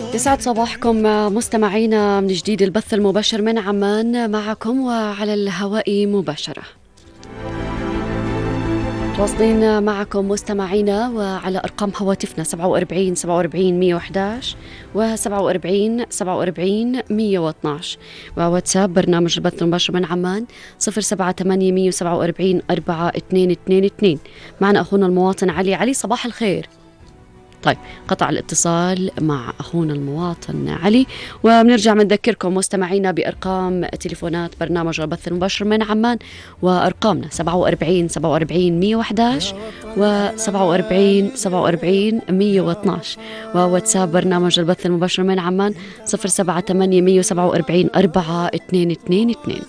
يسعد صباحكم مستمعينا من جديد البث المباشر من عمان معكم وعلى الهواء مباشرة. واصلين معكم مستمعينا وعلى أرقام هواتفنا 47 47 111 و 47 47 112 وواتساب برنامج البث المباشر من عمان 078 147 4222. معنا أخونا المواطن علي. صباح الخير. طيب، قطع الاتصال مع أخونا المواطن علي، وبنرجع بنذكركم مستمعينا بأرقام تليفونات برنامج البث المباشر من عمان، وأرقامنا 47 47 111 و 47 47 112 وواتساب برنامج البث المباشر من عمان 078 147 4222.